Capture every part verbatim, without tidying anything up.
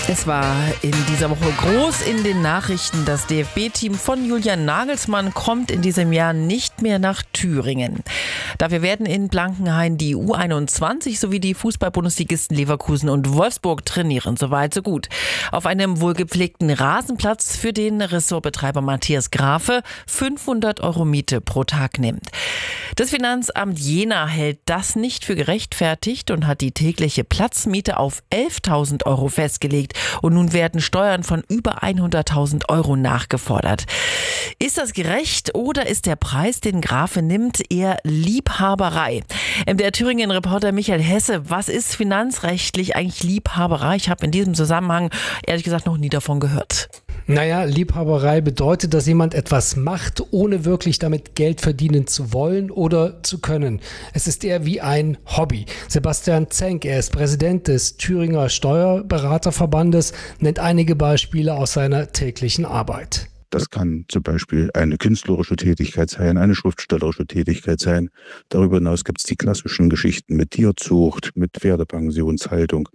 Es war in dieser Woche groß in den Nachrichten. Das D F B-Team von Julian Nagelsmann kommt in diesem Jahr nicht mehr nach Thüringen. Dafür werden in Blankenhain die U einundzwanzig sowie die Fußball-Bundesligisten Leverkusen und Wolfsburg trainieren. Soweit, so gut. Auf einem wohlgepflegten Rasenplatz, für den Ressortbetreiber Matthias Grafe fünfhundert Euro Miete pro Tag nimmt. Das Finanzamt Jena hält das nicht für gerechtfertigt und hat die tägliche Platzmiete auf elftausend Euro festgelegt. Und nun werden Steuern von über hunderttausend Euro nachgefordert. Ist das gerecht oder ist der Preis, den Grafe nimmt, eher Liebhaberei? M D R Thüringen-Reporter Michael Hesse, was ist finanzrechtlich eigentlich Liebhaberei? Ich habe in diesem Zusammenhang ehrlich gesagt noch nie davon gehört. Naja, Liebhaberei bedeutet, dass jemand etwas macht, ohne wirklich damit Geld verdienen zu wollen oder zu können. Es ist eher wie ein Hobby. Sebastian Zenk, er ist Präsident des Thüringer Steuerberaterverbandes, nennt einige Beispiele aus seiner täglichen Arbeit. Das kann zum Beispiel eine künstlerische Tätigkeit sein, eine schriftstellerische Tätigkeit sein. Darüber hinaus gibt es die klassischen Geschichten mit Tierzucht, mit Pferdepensionshaltung.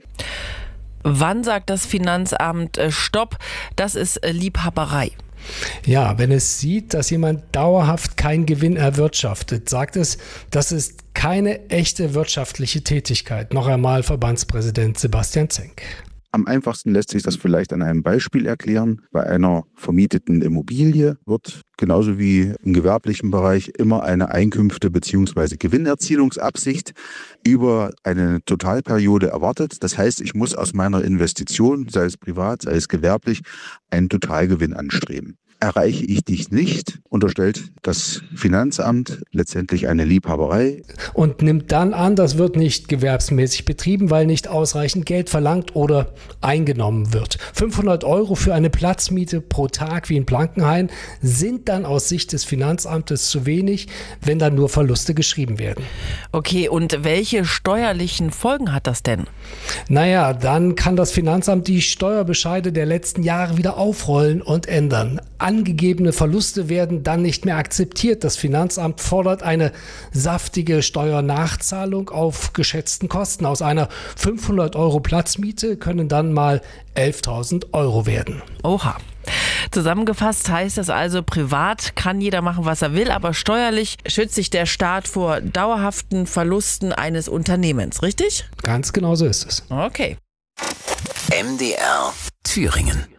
Wann sagt das Finanzamt äh, Stopp? Das ist äh, Liebhaberei. Ja, wenn es sieht, dass jemand dauerhaft keinen Gewinn erwirtschaftet, sagt es, das ist keine echte wirtschaftliche Tätigkeit. Noch einmal Verbandspräsident Sebastian Zenk. Am einfachsten lässt sich das vielleicht an einem Beispiel erklären. Bei einer vermieteten Immobilie wird genauso wie im gewerblichen Bereich immer eine Einkünfte- bzw. Gewinnerzielungsabsicht über eine Totalperiode erwartet. Das heißt, ich muss aus meiner Investition, sei es privat, sei es gewerblich, einen Totalgewinn anstreben. Erreiche ich dich nicht, unterstellt das Finanzamt letztendlich eine Liebhaberei. Und nimmt dann an, das wird nicht gewerbsmäßig betrieben, weil nicht ausreichend Geld verlangt oder eingenommen wird. fünfhundert Euro für eine Platzmiete pro Tag wie in Blankenhain sind dann aus Sicht des Finanzamtes zu wenig, wenn dann nur Verluste geschrieben werden. Okay, und welche steuerlichen Folgen hat das denn? Naja, dann kann das Finanzamt die Steuerbescheide der letzten Jahre wieder aufrollen und ändern. Angegebene Verluste werden dann nicht mehr akzeptiert. Das Finanzamt fordert eine saftige Steuernachzahlung auf geschätzten Kosten. Aus einer fünfhundert Euro Platzmiete können dann mal elftausend Euro werden. Oha. Zusammengefasst heißt das also, privat kann jeder machen, was er will, aber steuerlich schützt sich der Staat vor dauerhaften Verlusten eines Unternehmens, richtig? Ganz genau so ist es. Okay. M D R Thüringen.